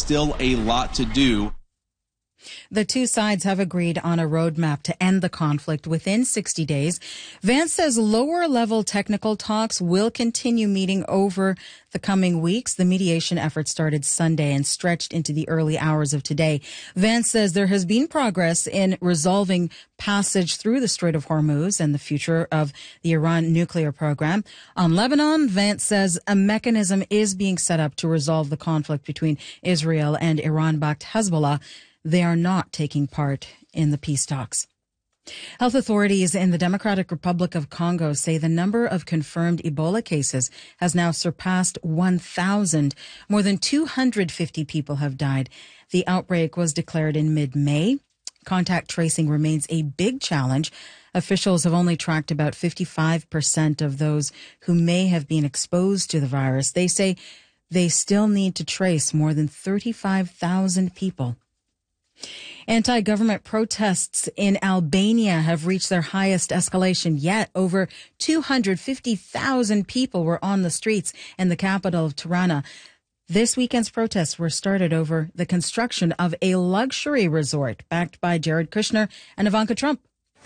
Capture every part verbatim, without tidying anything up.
still a lot to do. The two sides have agreed on a roadmap to end the conflict within sixty days. Vance says lower-level technical talks will continue meeting over the coming weeks. The mediation effort started Sunday and stretched into the early hours of today. Vance says there has been progress in resolving passage through the Strait of Hormuz and the future of the Iran nuclear program. On Lebanon, Vance says a mechanism is being set up to resolve the conflict between Israel and Iran-backed Hezbollah. They are not taking part in the peace talks. Health authorities in the Democratic Republic of Congo say the number of confirmed Ebola cases has now surpassed one thousand. More than two hundred fifty people have died. The outbreak was declared in mid-May. Contact tracing remains a big challenge. Officials have only tracked about fifty-five percent of those who may have been exposed to the virus. They say they still need to trace more than thirty-five thousand people. Anti-government protests in Albania have reached their highest escalation yet. Over two hundred fifty thousand people were on the streets in the capital of Tirana. This weekend's protests were started over the construction of a luxury resort backed by Jared Kushner and Ivanka Trump.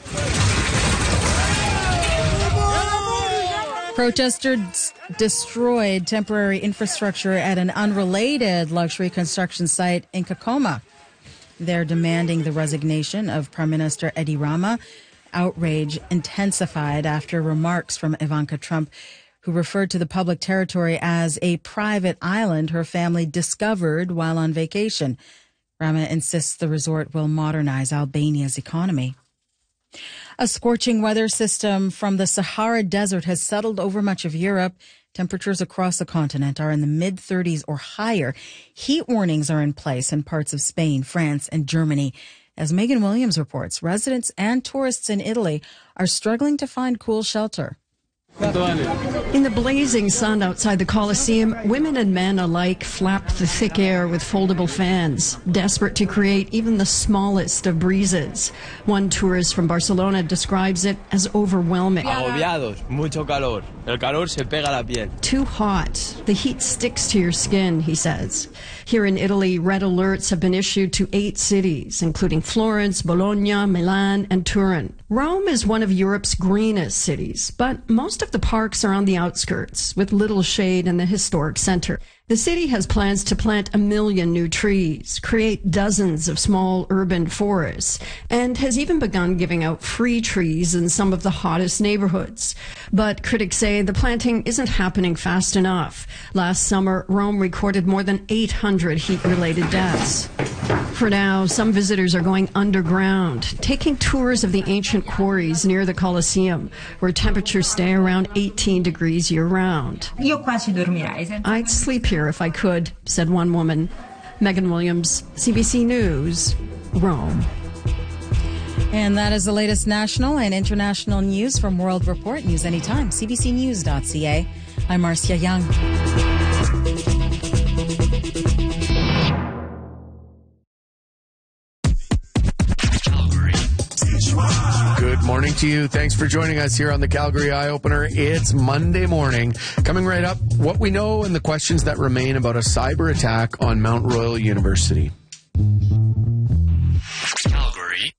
Protesters destroyed temporary infrastructure at an unrelated luxury construction site in Kakoma. They're demanding the resignation of Prime Minister Edi Rama. Outrage intensified after remarks from Ivanka Trump, who referred to the public territory as a private island her family discovered while on vacation. Rama insists the resort will modernize Albania's economy. A scorching weather system from the Sahara Desert has settled over much of Europe. Temperatures across the continent are in the mid thirties or higher. Heat warnings are in place in parts of Spain, France, and Germany. As Megan Williams reports, residents and tourists in Italy are struggling to find cool shelter. In the blazing sun outside the Colosseum, women and men alike flap the thick air with foldable fans, desperate to create even the smallest of breezes. One tourist from Barcelona describes it as overwhelming. Agobiados, mucho calor. El calor se pega a la piel. Too hot. The heat sticks to your skin, he says. Here in Italy, red alerts have been issued to eight cities, including Florence, Bologna, Milan, and Turin. Rome is one of Europe's greenest cities, but most of the parks are on the outskirts, with little shade in the historic center. The city has plans to plant a million new trees, create dozens of small urban forests, and has even begun giving out free trees in some of the hottest neighborhoods. But critics say the planting isn't happening fast enough. Last summer, Rome recorded more than eight hundred heat-related deaths. For now, some visitors are going underground, taking tours of the ancient quarries near the Colosseum, where temperatures stay around eighteen degrees year-round. I'd sleep here if I could, said one woman. Megan Williams, C B C News, Rome. And that is the latest national and international news from World Report. News anytime, c b c news dot c a. I'm Marcia Young. Good morning to you. Thanks for joining us here on the Calgary Eye Opener. It's Monday morning. Coming right up, what we know and the questions that remain about a cyber attack on Mount Royal University. Calgary.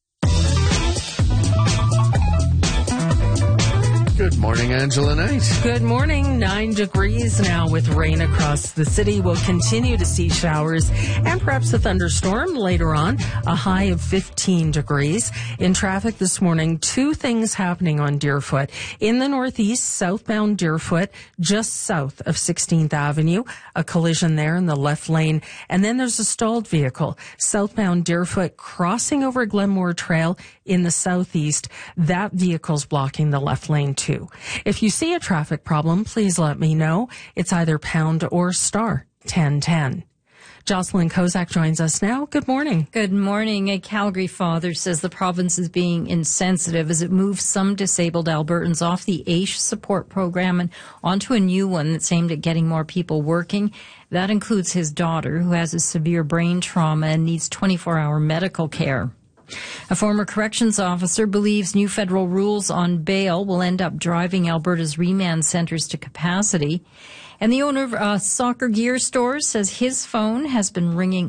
Good morning, Angela Knight. Good morning. Nine degrees now with rain across the city. We'll continue to see showers and perhaps a thunderstorm later on. A high of fifteen degrees. In traffic this morning, two things happening on Deerfoot. In the northeast, southbound Deerfoot, just south of sixteenth Avenue. A collision there in the left lane. And then there's a stalled vehicle. Southbound Deerfoot crossing over Glenmore Trail in the southeast. That vehicle's blocking the left lane too. If you see a traffic problem, please let me know. It's either pound or star ten ten. Jocelyn Kozak joins us now. Good morning. Good morning. A Calgary father says the province is being insensitive as it moves some disabled Albertans off the A I S H support program and onto a new one that's aimed at getting more people working. That includes his daughter, who has a severe brain trauma and needs twenty-four hour medical care. A former corrections officer believes new federal rules on bail will end up driving Alberta's remand centres to capacity. And the owner of a soccer gear store says his phone has been ringing